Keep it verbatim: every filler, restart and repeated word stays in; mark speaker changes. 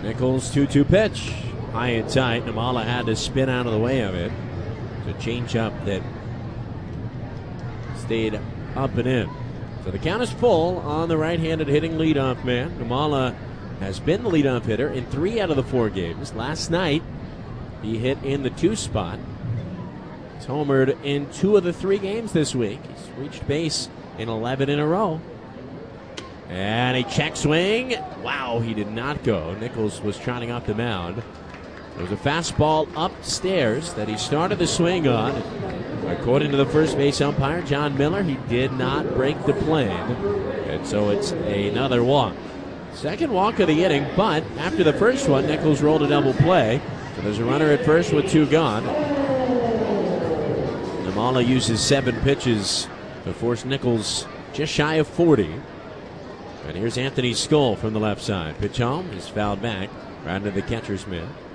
Speaker 1: Nichols two two pitch. High and tight. Nimmala had to spin out of the way of it. It's a changeup that stayed up and in. So the count is full on the right-handed hitting leadoff man. Nimmala has been the leadoff hitter in three out of the four games. Last night, he hit in the two spot. He's homered in two of the three games this week. He's reached base in eleven in a row. And a check swing. Wow, he did not go. Nichols was trotting off the mound. There was a fastball upstairs that he started the swing on. According to the first base umpire, John Miller, he did not break the plane. And so it's another walk. Second walk of the inning, but after the first one, Nichols rolled a double play. So there's a runner at first with two gone. Nimmala uses seven pitches to force Nichols just shy of forty. And here's Anthony Skull from the left side. Pitch home is fouled back right into the catcher's mitt.